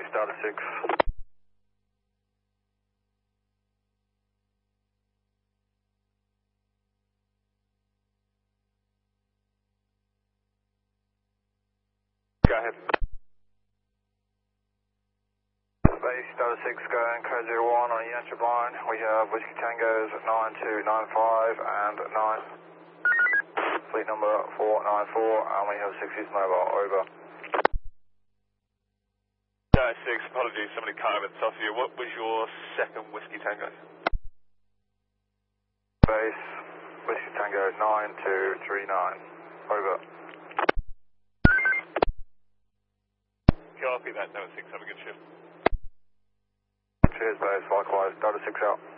Base Delta 6. Go ahead. Base Delta 6 going code 01 on Yankee line. We have Whiskey Tangos 9295 and 9. Fleet number 494 and we have 6 mobile, over. Delta 6, apologies, somebody cut over the top of you. What was your second Whiskey Tango? Base Whiskey Tango 9239, over. Copy that, Delta 6, have a good shift. Cheers base, likewise, Delta 6 out.